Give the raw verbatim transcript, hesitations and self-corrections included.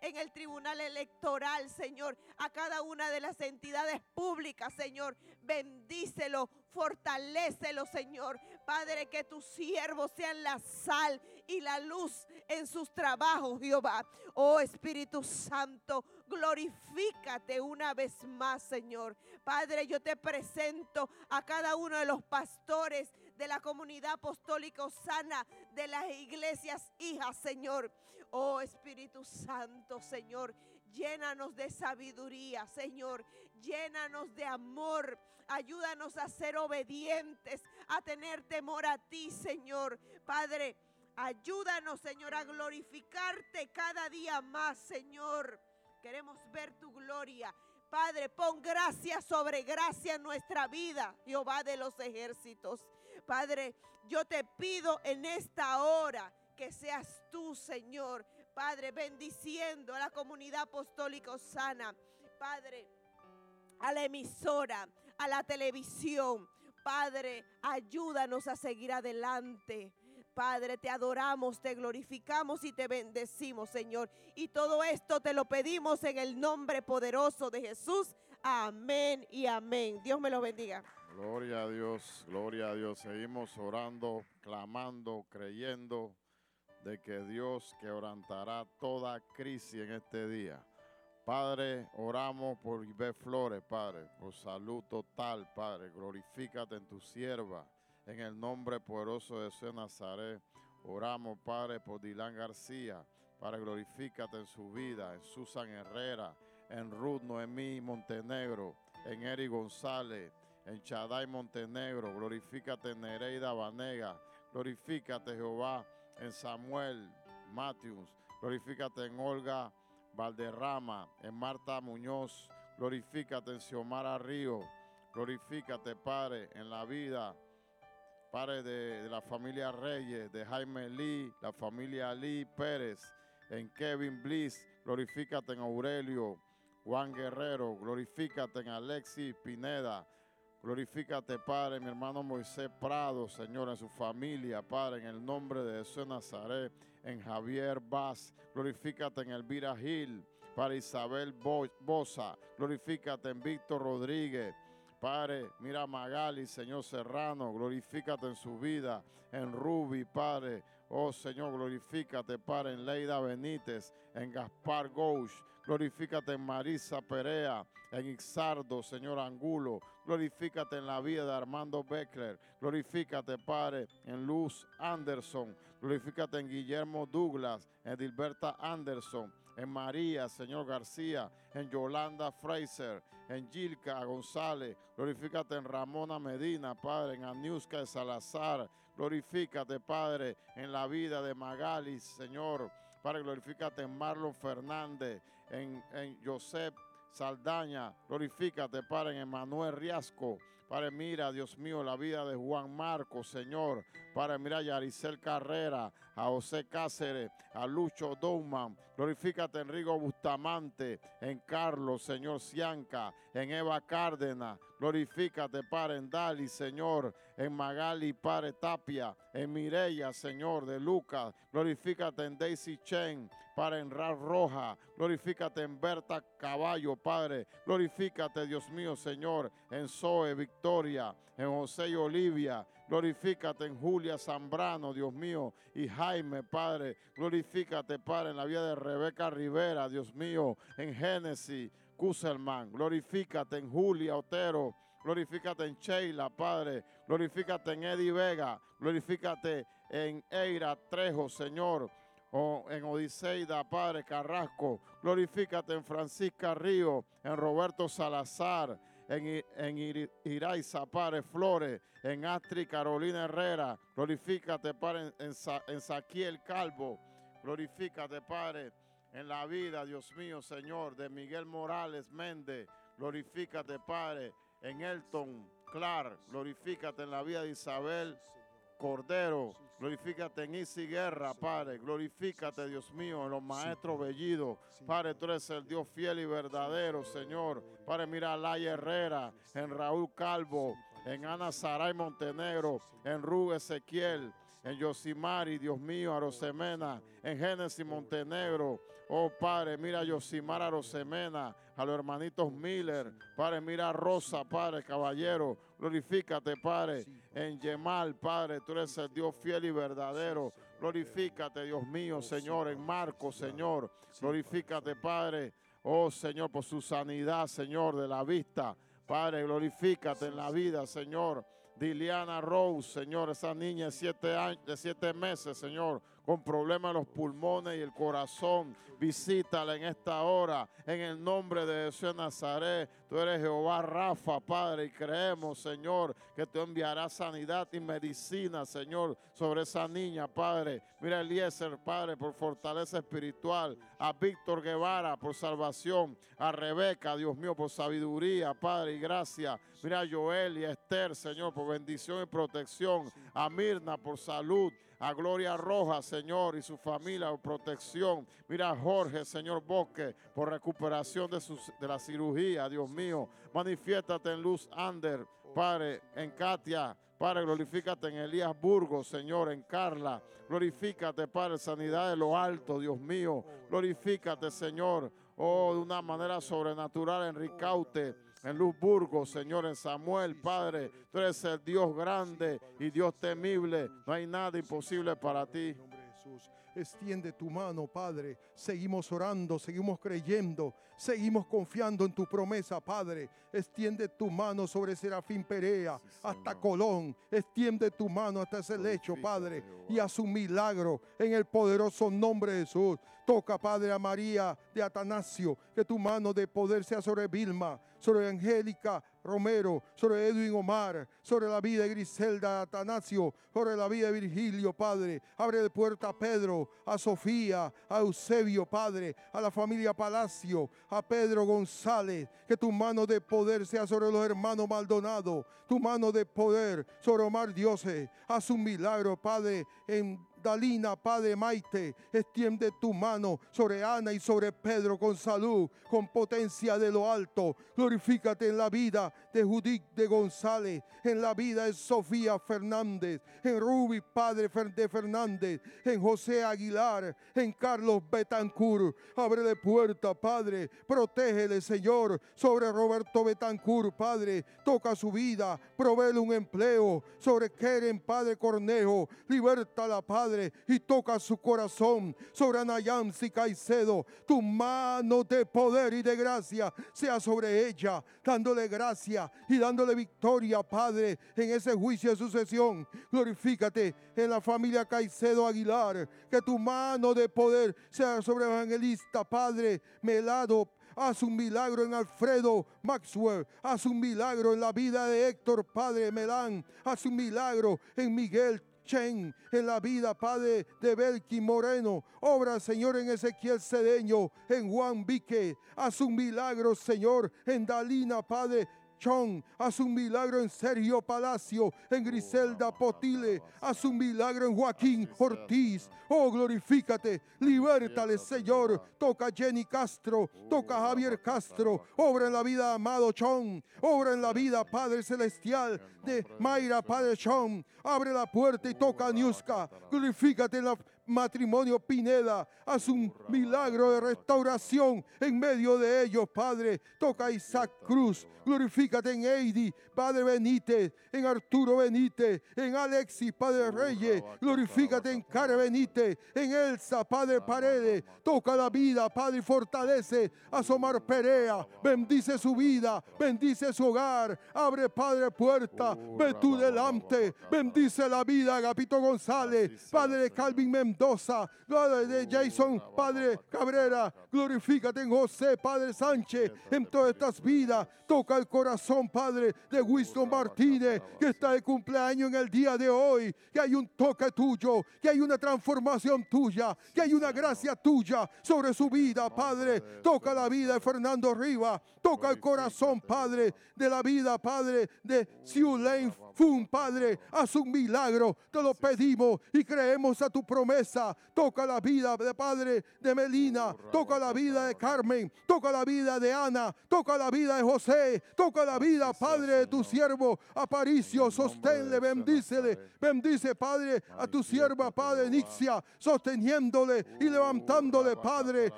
en el tribunal electoral, Señor, a cada una de las entidades públicas, Señor. Bendícelo, fortalécelo, Señor. Padre, que tus siervos sean la sal y la luz en sus trabajos, Jehová. Oh Espíritu Santo, glorifícate una vez más, Señor. Padre, yo te presento a cada uno de los pastores de la comunidad apostólica Osana, de las iglesias hijas, Señor. Oh Espíritu Santo, Señor, llénanos de sabiduría, Señor. Llénanos de amor. Ayúdanos a ser obedientes, a tener temor a ti, Señor. Padre, ayúdanos, Señor, a glorificarte cada día más, Señor. Queremos ver tu gloria. Padre, pon gracia sobre gracia en nuestra vida, Jehová de los ejércitos. Padre, yo te pido en esta hora que seas tú, Señor, Padre, bendiciendo a la comunidad apostólica Osana, Padre, a la emisora, a la televisión. Padre, ayúdanos a seguir adelante. Padre, te adoramos, te glorificamos y te bendecimos, Señor. Y todo esto te lo pedimos en el nombre poderoso de Jesús. Amén y amén. Dios me lo bendiga. Gloria a Dios, gloria a Dios. Seguimos orando, clamando, creyendo de que Dios quebrantará toda crisis en este día. Padre, oramos por Ivette Flores, Padre, por salud total, Padre. Glorifícate en tu sierva, en el nombre poderoso de Jesús de Nazaret. Oramos, Padre, por Dylan García. Padre, glorifícate en su vida, en Susan Herrera, en Ruth Noemí Montenegro, en Eri González, en Chaday Montenegro. Glorifícate en Nereida Vanega. Glorifícate, Jehová, en Samuel Matthews. Glorifícate en Olga Valderrama, en Marta Muñoz. Glorifícate en Xiomara Río. Glorifícate, Padre, en la vida, Padre, de, de la familia Reyes, de Jaime Lee, la familia Lee Pérez, en Kevin Bliss. Glorifícate en Aurelio Juan Guerrero. Glorifícate en Alexis Pineda. Glorifícate, Padre, mi hermano Moisés Prado, Señor, en su familia, Padre, en el nombre de Jesús de Nazaret, en Javier Vaz. Glorifícate en Elvira Gil, para Isabel Bosa. Glorifícate en Víctor Rodríguez. Padre, mira a Magali, Señor Serrano, glorifícate en su vida, en Ruby, Padre. Oh, Señor, glorifícate, Padre, en Leida Benítez, en Gaspar Gouch. Glorifícate en Marisa Perea, en Ixardo, Señor Angulo. Glorifícate en la vida de Armando Beckler. Glorifícate, Padre, en Luz Anderson. Glorifícate en Guillermo Douglas, en Dilberta Anderson, en María, Señor García, en Yolanda Fraser, en Gilka González. Glorifícate en Ramona Medina, Padre, en Aniuska de Salazar. Glorifícate, Padre, en la vida de Magali, Señor. Padre, glorifícate en Marlon Fernández, en, en Joseph Saldaña. Glorifícate, Padre, en Emanuel Riasco. Padre, mira, Dios mío, la vida de Juan Marcos, Señor. Padre, mira a Yaricel Carrera, a José Cáceres, a Lucho Douman. Glorifícate en Rigo Bustamante, en Carlos, Señor Cianca, en Eva Cárdenas. Glorifícate, Padre, en Dali, Señor, en Magali, Padre Tapia, en Mireya, Señor, de Lucas. Glorifícate en Daisy Chen, Padre, en Ralph Roja. Glorifícate en Berta Caballo, Padre. Glorifícate, Dios mío, Señor, en Zoe Victoria, en José y Olivia. Glorifícate en Julia Zambrano, Dios mío, y Jaime, Padre. Glorifícate, Padre, en la vida de Rebeca Rivera, Dios mío, en Génesis Kusselman. Glorifícate en Julia Otero. Glorifícate en Sheila, Padre. Glorifícate en Eddie Vega. Glorifícate en Eira Trejo, Señor. O en Odiseida, Padre Carrasco. Glorifícate en Francisca Río, en Roberto Salazar, en, en Iraiza, Padre Flores, en Astrid Carolina Herrera. Glorifícate, Padre, en, en, en Saquiel Calvo. Glorifícate, Padre, en la vida, Dios mío, Señor, de Miguel Morales Méndez. Glorifícate, Padre, en Elton Clark. Glorifícate en la vida de Isabel Cordero. Glorifícate en Isi Guerra, Padre. Glorifícate, Dios mío, en los maestros Bellido. Padre, tú eres el Dios fiel y verdadero, Señor. Padre, mira a Laia Herrera, en Raúl Calvo, en Ana Saray Montenegro, en Ru Ezequiel, en Yosimari, Dios mío, Arosemena, en Génesis Montenegro. Oh, Padre, mira a Yosimara Rosemena, a los hermanitos Miller. Padre, mira a Rosa, Padre, caballero. Glorifícate, Padre, en Yemal, Padre. Tú eres el Dios fiel y verdadero. Glorifícate, Dios mío, Señor, en Marcos, Señor. Glorifícate, Padre. Oh, Señor, por su sanidad, Señor, de la vista. Padre, glorifícate en la vida, Señor. Diliana Rose, Señor, esa niña de siete años, de siete meses, Señor, con problemas en los pulmones y el corazón. Visítala en esta hora, en el nombre de Jesús de Nazaret. Tú eres Jehová Rafa, Padre, y creemos, Señor, que tú enviarás sanidad y medicina, Señor, sobre esa niña, Padre. Mira a Eliezer, Padre, por fortaleza espiritual. A Víctor Guevara, por salvación. A Rebeca, Dios mío, por sabiduría, Padre, y gracia. Mira a Joel y a Esther, Señor, por bendición y protección. A Mirna, por salud. A Gloria Roja, Señor, y su familia por protección. Mira a Jorge, Señor Bosque, por recuperación de, sus, de la cirugía, Dios mío. Manifiéstate en Luz Ander, Padre, en Katia. Padre, glorifícate en Elías Burgos, Señor, en Carla. Glorifícate, Padre, sanidad de lo alto, Dios mío. Glorifícate, Señor, oh, de una manera sobrenatural en Ricaute. En Luz Burgos, Señor, en Samuel, Padre, tú eres el Dios grande y Dios temible. No hay nada imposible para ti. Extiende tu mano, Padre. Seguimos orando, seguimos creyendo, seguimos confiando en tu promesa, Padre. Extiende tu mano sobre Serafín Perea, sí, hasta Colón. Extiende tu mano hasta ese lecho, Padre, y haz un milagro en el poderoso nombre de Jesús. Toca, Padre, a María de Atanasio, que tu mano de poder sea sobre Vilma, sobre Angélica Romero, sobre Edwin Omar, sobre la vida de Griselda Atanasio, sobre la vida de Virgilio, Padre. Abre de puerta a Pedro, a Sofía, a Eusebio, Padre, a la familia Palacio, a Pedro González. Que tu mano de poder sea sobre los hermanos Maldonado, tu mano de poder sobre Omar Dioses. Haz un milagro, Padre, en Dalina, Padre Maite. Extiende tu mano sobre Ana y sobre Pedro con salud, con potencia de lo alto. Glorifícate en la vida de Judith de González, en la vida de Sofía Fernández, en Ruby, Padre de Fernández, en José Aguilar, en Carlos Betancourt. Ábrele puerta, Padre. Protégele, Señor, sobre Roberto Betancourt, Padre. Toca su vida, provéele un empleo. Sobre Keren, Padre Cornejo, libértala, Padre. Y toca su corazón sobre Anayamsi Caicedo. Tu mano de poder y de gracia sea sobre ella, dándole gracia y dándole victoria, Padre, en ese juicio de sucesión. Glorifícate en la familia Caicedo Aguilar. Que tu mano de poder sea sobre Evangelista, Padre Melado. Haz un milagro en Alfredo Maxwell. Haz un milagro en la vida de Héctor, Padre Melán. Haz un milagro en Miguel Chen, en la vida, Padre, de Belki Moreno. Obra, Señor, en Ezequiel Cedeño, en Juan Vique. Haz un milagro, Señor, en Dalina, Padre Chon. Haz un milagro en Sergio Palacio, en Griselda Potile. Haz un milagro en Joaquín Ortiz. Oh, glorifícate, libértale, Señor. Toca a Jenny Castro, toca a Javier Castro. Obra en la vida de Amado Chon. Obra en la vida, Padre Celestial, de Mayra, Padre Chon. Abre la puerta y toca a Niuska. Glorifícate en la matrimonio Pineda. Haz un milagro de restauración en medio de ellos, Padre. Toca a Isaac Cruz. Glorifícate en Heidi, Padre Benítez, en Arturo Benítez, en Alexis, Padre Reyes. Glorifícate en Care Benítez, en Elsa, Padre Paredes. Toca la vida, Padre, y fortalece a Somar Perea. Bendice su vida, bendice su hogar. Abre, Padre, puerta. Ve tú delante. Bendice la vida, Agapito González, Padre de Calvin Mendoza, Padre de Jason, Padre Cabrera. Glorifícate en José, Padre Sánchez, en todas estas vidas. Toca el corazón, Padre, de Winston Martínez, que está de cumpleaños en el día de hoy. Que hay un toque tuyo, que hay una transformación tuya, que hay una gracia tuya sobre su vida, Padre. Toca la vida de Fernando Rivas. Toca el corazón, Padre, de la vida, Padre, de Siu Lane Fun, Padre. Haz un milagro, te lo pedimos y creemos a tu promesa. Toca la vida de Padre de Melina, toca la vida de Carmen, toca la vida de Ana, toca la vida de José, toca la vida, Padre, de tu siervo Aparicio. Sosténle, bendícele, bendice, Padre, a tu sierva, Padre Nixia, sosteniéndole y levantándole, Padre.